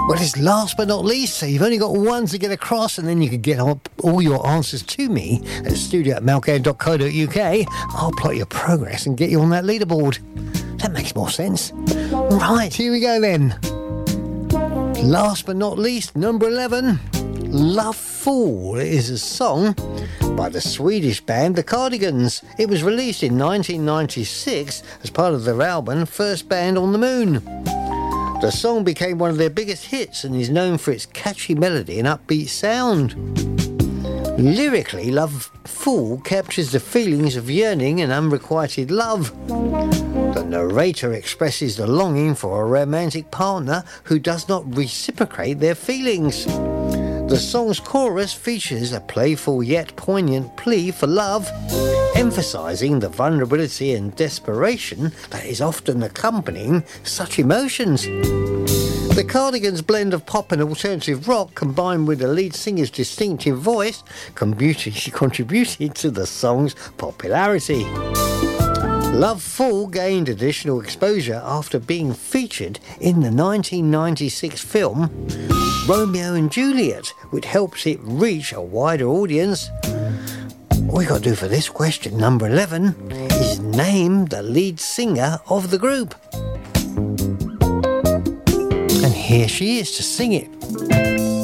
Well, it's last but not least, so you've only got one to get across, and then you can get all your answers to me at studio@melcan.co.uk. I'll plot your progress and get you on that leaderboard. That makes more sense. Right, here we go then. Last but not least, number 11, Love Fool is a song by the Swedish band The Cardigans. It was released in 1996 as part of their album First Band on the Moon. The song became one of their biggest hits and is known for its catchy melody and upbeat sound. Lyrically, Love Fool captures the feelings of yearning and unrequited love. The narrator expresses the longing for a romantic partner who does not reciprocate their feelings. The song's chorus features a playful yet poignant plea for love, emphasising the vulnerability and desperation that is often accompanying such emotions. The Cardigans' blend of pop and alternative rock, combined with the lead singer's distinctive voice, contributed to the song's popularity. Love Fool gained additional exposure after being featured in the 1996 film Romeo and Juliet, which helps it reach a wider audience. All you got to do for this question, number 11, is name the lead singer of the group. And here she is to sing it.